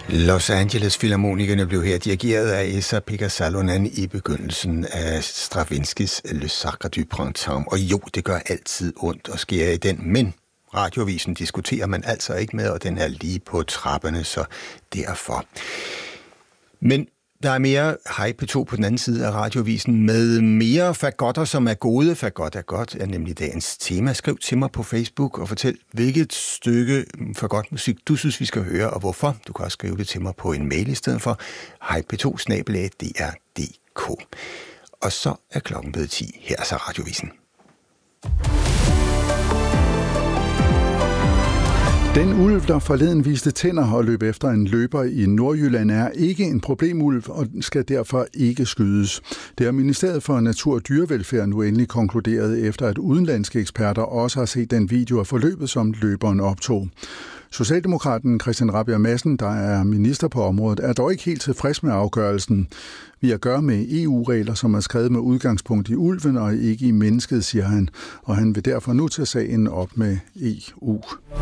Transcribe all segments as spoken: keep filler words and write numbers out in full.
Los Angeles Filharmonikerne blev her dirigeret af Esa-Pekka Salonen i begyndelsen af Stravinskys Le Sacre du Printemps. Og jo, det gør altid ondt at skære i den, men Radioavisen diskuterer man altså ikke med, og den er lige på trapperne, så derfor. Men der er mere Hej P to på den anden side af Radioavisen med mere fagotter, som er gode. Fagot er godt, er nemlig dagens tema. Skriv til mig på Facebook og fortæl, hvilket stykke fagotmusik du synes, vi skal høre, og hvorfor. Du kan også skrive det til mig på en mail i stedet for hej p to snabel-a d r punktum d k. Og så er klokken blevet ti. Her er så Radioavisen. Den ulv, der forleden viste tænder og løb efter en løber i Nordjylland, er ikke en problemulv og skal derfor ikke skydes. Det har Ministeriet for Natur og Dyrevelfærd nu endelig konkluderet, efter at udenlandske eksperter også har set den video af forløbet, som løberen optog. Socialdemokraten Christian Rabjerg Madsen, der er minister på området, er dog ikke helt tilfreds med afgørelsen. Vi har at gøre med E U-regler, som er skrevet med udgangspunkt i ulven og ikke i mennesket, siger han, og han vil derfor nu tage sagen op med E U.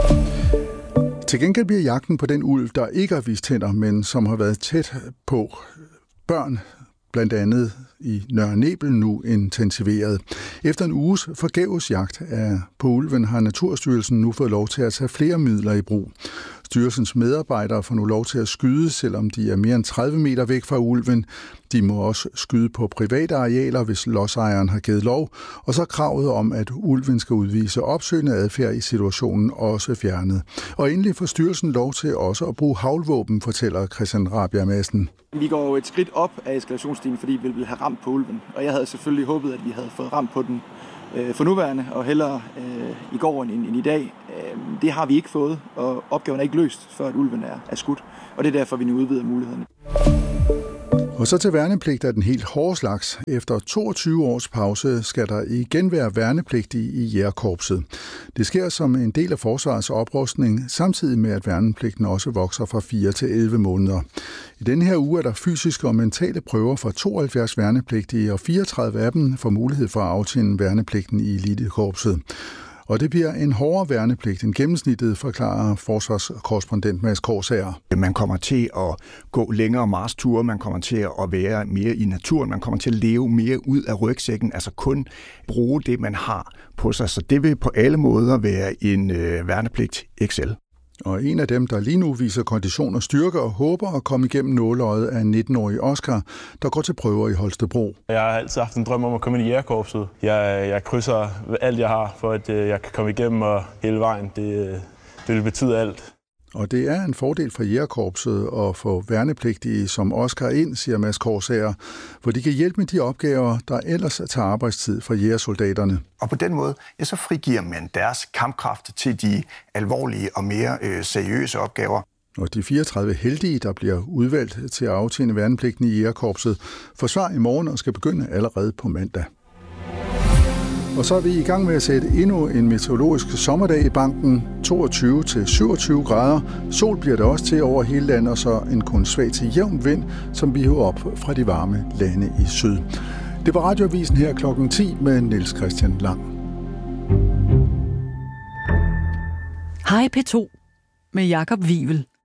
Til gengæld bliver jagten på den ulv, der ikke har vist tænder, men som har været tæt på børn, blandt andet i Nørre Nebel, nu intensiveret. Efter en uges forgæves jagt på ulven har Naturstyrelsen nu fået lov til at tage flere midler i brug. Styrelsens medarbejdere får nu lov til at skyde, selvom de er mere end tredive meter væk fra ulven. De må også skyde på private arealer, hvis lodsejeren har givet lov, og så kravet om, at ulven skal udvise opsøgende adfærd i situationen også fjernet. Og endelig får styrelsen lov til også at bruge haglvåben, fortæller Christian Rabjerg Madsen. Vi går jo et skridt op af eskalationsstigen, fordi vi ville have ramt på ulven, og jeg havde selvfølgelig håbet, at vi havde fået ramt på den øh, for nuværende, og hellere øh, i går end, end i dag. Øh, det har vi ikke fået, og opgaven er ikke løst, før at ulven er, er skudt, og det er derfor, vi nu udvider mulighederne. Og så til værnepligt af den helt hårde slags. Efter toogtyve års pause skal der igen være værnepligtige i jægerkorpset. Det sker som en del af forsvarets oprustning, samtidig med at værnepligten også vokser fra fire til elleve måneder. I denne her uge er der fysiske og mentale prøver for tooghalvfjerds værnepligtige, og fireogtredive af dem får mulighed for at aftjene værnepligten i elitekorpset. Og det bliver en hårdere værnepligt end gennemsnittet, forklarer forsvarskorrespondent Mads Korsager. Man kommer til at gå længere marsture, man kommer til at være mere i naturen, man kommer til at leve mere ud af rygsækken, altså kun bruge det, man har på sig. Så det vil på alle måder være en øh, værnepligt X L. Og en af dem, der lige nu viser kondition og styrke og håber at komme igennem nåleøjet, er nitten-årige Oscar, der går til prøver i Holstebro. Jeg har altid haft en drøm om at komme ind i jægerkorpset. Jeg, jeg krydser alt, jeg har, for at jeg kan komme igennem og hele vejen. Det, det vil betyde alt. Og det er en fordel for jægerkorpset at få værnepligtige som Oscar ind, siger Mads Korsager, for de kan hjælpe med de opgaver, der ellers tager arbejdstid fra jægersoldaterne. Og på den måde, ja, så frigiver man deres kampkraft til de alvorlige og mere øh, seriøse opgaver. Og de fireogtredive heldige, der bliver udvalgt til at aftjene værnepligten i jægerkorpset, får svar i morgen og skal begynde allerede på mandag. Og så er vi i gang med at sætte endnu en meteorologisk sommerdag i banken. toogtyve til syvogtyve grader. Sol bliver det også til over hele landet, og så en kun svag til jævn vind, som vi hiver op fra de varme lande i syd. Det var Radioavisen her klokken ti med Niels Christian Lang. Hej P to med Jakob Wivel.